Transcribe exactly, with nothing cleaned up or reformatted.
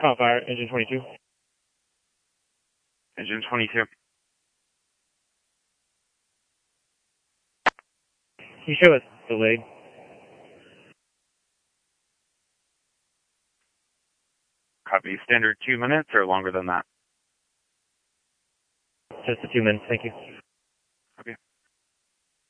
Call fire, engine twenty-two. Engine twenty-two. You show us delayed. Copy. Standard two minutes or longer than that? Just the two minutes, thank you.